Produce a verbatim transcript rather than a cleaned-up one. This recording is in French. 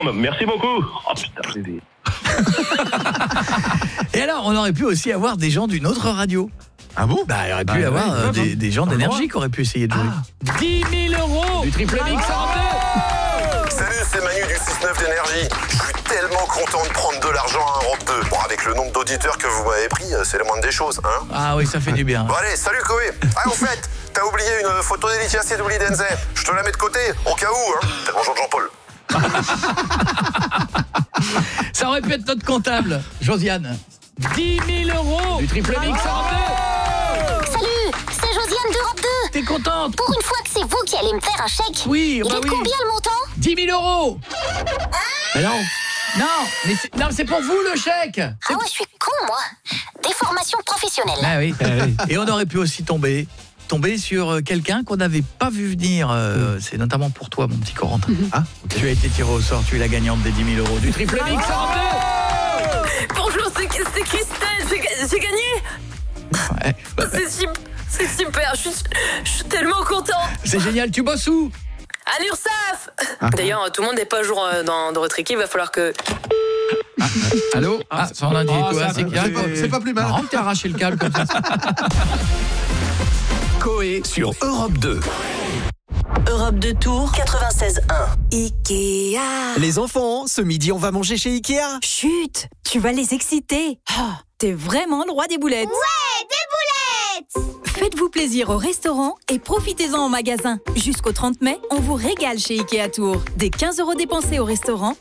Merci beaucoup. Oh putain, bébé. Et alors, on aurait pu aussi avoir des gens d'une autre radio. Ah bon? Bah, il aurait pu bah, y avoir ouais, euh, ouais, des, ouais. des gens d'énergie qui auraient pu essayer de jouer. Ah. dix mille euros du triple mix en deux. Salut, c'est Manu du six neuf d'énergie. Je suis tellement content de prendre de l'argent à Europe deux. Bon, avec le nombre d'auditeurs que vous m'avez pris, c'est le moindre des choses, hein. Ah oui, ça fait du bien. Bon allez, salut Koé. Ah, au fait, t'as oublié une photo d'Elicia Sedouli Denze. Je te la mets de côté, au cas où, hein. T'es bonjour de Jean-Paul. Ça aurait pu être notre comptable, Josiane. dix mille euros du triple mix en deux. Salut, c'est Josiane d'Europe deux. T'es contente? Pour une fois que c'est vous qui allez me faire un chèque. Oui, Il bah est de oui. combien le montant? dix mille euros. Mais non. Non, mais c'est, non, c'est pour vous le chèque. Ah ouais, je suis con, moi. Des formations professionnelles. Ah oui. Et on aurait pu aussi tomber tomber sur quelqu'un qu'on n'avait pas vu venir. Euh, c'est notamment pour toi, mon petit Corentin. Ah, okay. Tu as été tiré au sort, tu es la gagnante des dix mille euros du triple mix en deux. Bonjour, c'est, c'est Christelle, j'ai, j'ai gagné. Ouais, bah, c'est, super, c'est super, je suis, je suis tellement contente. C'est génial, tu bosses où? À l'URSSAF. Ah. D'ailleurs, tout le monde n'est pas à jour dans, dans votre équipe, il va falloir que... Ah, allô? Ah, son lundi, oh, toi, ça, c'est, c'est, pas, c'est pas plus mal. Marrant que t'as arraché le câble comme ça. Coé sur Europe deux. Europe deux Tours quatre-vingt-seize un. Ikea. Les enfants, ce midi on va manger chez Ikea. Chut, tu vas les exciter. Oh, t'es vraiment le roi des boulettes. Ouais, des boulettes. Faites-vous plaisir au restaurant et profitez-en au magasin. Jusqu'au trente mai, on vous régale chez Ikea Tours. Des quinze euros dépensés au restaurant,